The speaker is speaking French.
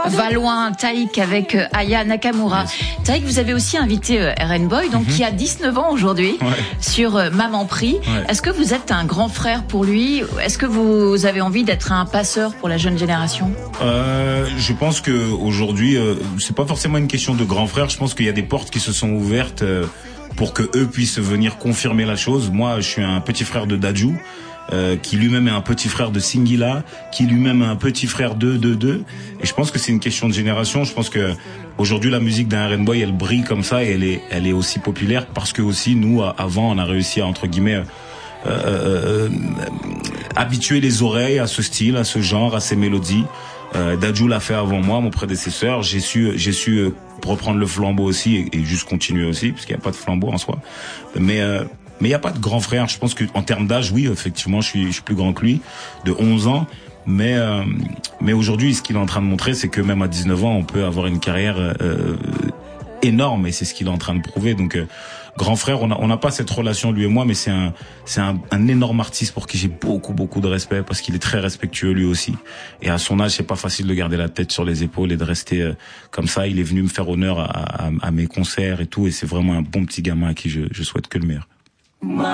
va loin, Taïk avec Aya Nakamura. Yes. Taïk, vous avez aussi invité RN Boy, donc qui a 19 ans aujourd'hui, sur Maman Prie. Est-ce que vous êtes un grand frère pour lui? Est-ce que vous avez envie d'être un passeur pour la jeune génération? Je pense que aujourd'hui, c'est pas forcément une question de grand frère. Je pense qu'il y a des portes qui se sont ouvertes pour que eux puissent venir confirmer la chose. Moi, je suis un petit frère de Dadju. Qui lui-même est un petit frère de Singila, qui lui-même est un petit frère de. Et je pense que c'est une question de génération. Je pense que aujourd'hui la musique d'un RN Boy, elle brille comme ça et elle est aussi populaire parce que aussi nous, avant, on a réussi à, entre guillemets, habituer les oreilles à ce style, à ce genre, à ces mélodies. Dadju l'a fait avant moi, mon prédécesseur. J'ai su reprendre le flambeau aussi et juste continuer aussi, parce qu'il n'y a pas de flambeau en soi. Mais il n'y a pas de grand frère. Je pense que en termes d'âge, oui, effectivement, je suis plus grand que lui, de 11 ans. Mais aujourd'hui, ce qu'il est en train de montrer, c'est que même à 19 ans, on peut avoir une carrière énorme, et c'est ce qu'il est en train de prouver. Donc, grand frère, on n'a pas cette relation, lui et moi, mais c'est un énorme artiste pour qui j'ai beaucoup de respect, parce qu'il est très respectueux lui aussi. Et à son âge, c'est pas facile de garder la tête sur les épaules et de rester comme ça. Il est venu me faire honneur à mes concerts et tout, et c'est vraiment un bon petit gamin à qui je souhaite que le meilleur.